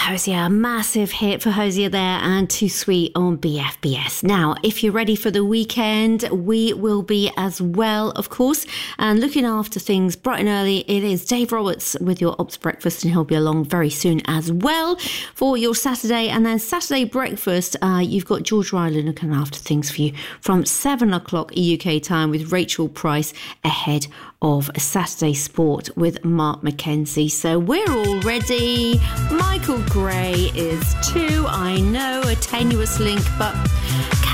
Hosier, massive hit for Hosier there, and Too Sweet on BFBS. Now, if you're ready for the weekend, we will be as well, of course. And looking after things bright and early, it is Dave Roberts with your Ops Breakfast, and he'll be along very soon as well for your Saturday. And then Saturday breakfast, you've got George Ryland looking after things for you from 7 o'clock UK time with Rachel Price ahead of Saturday Sport with Mark McKenzie. So we're all ready. Michael Gray is too. I know, a tenuous link, but